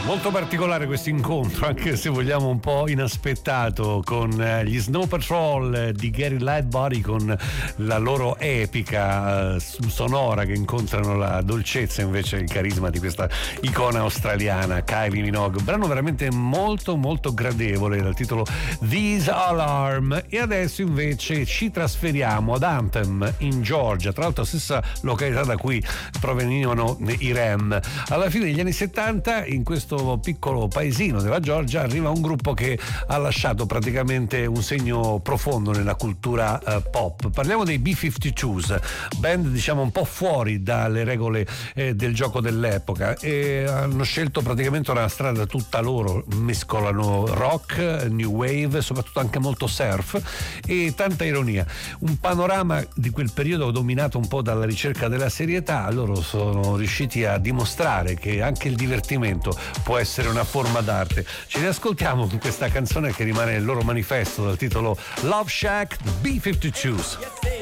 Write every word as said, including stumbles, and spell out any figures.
Molto particolare questo incontro, anche se vogliamo un po' inaspettato, con gli Snow Patrol di Gary Lightbody, con la loro epica sonora che incontrano la dolcezza invece il carisma di questa icona australiana, Kylie Minogue. Brano veramente molto molto gradevole dal titolo These Alarm. E adesso invece ci trasferiamo ad Anthem in Georgia, tra l'altro stessa località da cui provenivano i Rem. Alla fine degli anni settanta in questo piccolo paesino della Georgia arriva un gruppo che ha lasciato praticamente un segno profondo nella cultura uh, pop. Parliamo dei B cinquantadue, band diciamo un po' fuori dalle regole eh, del gioco dell'epoca, e hanno scelto praticamente una strada tutta loro, mescolano rock, new wave, soprattutto anche molto surf e tanta ironia. Un panorama di quel periodo dominato un po' dalla ricerca della serietà. Loro sono riusciti a dimostrare che anche il divertimento può essere una forma d'arte. Ci riascoltiamo con questa canzone che rimane il loro manifesto dal titolo Love Shack B cinquantadue.